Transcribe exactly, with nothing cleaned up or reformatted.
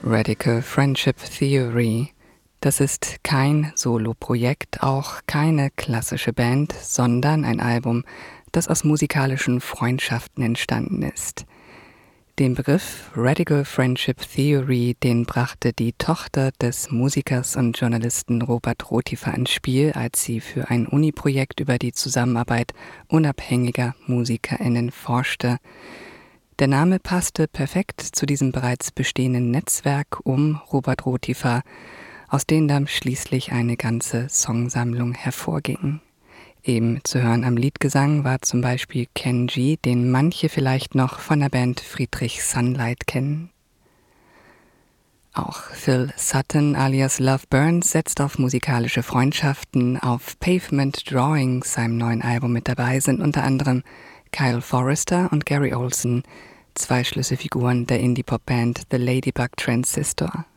Radical Friendship Theory. Das ist kein Soloprojekt, auch keine klassische Band, sondern ein Album, das aus musikalischen Freundschaften entstanden ist. Den Begriff Radical Friendship Theory, den brachte die Tochter des Musikers und Journalisten Robert Rotifer ins Spiel, als sie für ein Uni-Projekt über die Zusammenarbeit unabhängiger MusikerInnen forschte. Der Name passte perfekt zu diesem bereits bestehenden Netzwerk um Robert Rotifer, aus dem dann schließlich eine ganze Songsammlung hervorging. Eben zu hören am Liedgesang war zum Beispiel Ken G, den manche vielleicht noch von der Band Friedrich Sunlight kennen. Auch Phil Sutton alias Love Burns setzt auf musikalische Freundschaften. Auf Pavement Drawings, seinem neuen Album, mit dabei sind unter anderem Kyle Forrester und Gary Olson, zwei Schlüsselfiguren der Indie-Pop-Band The Ladybug Transistor.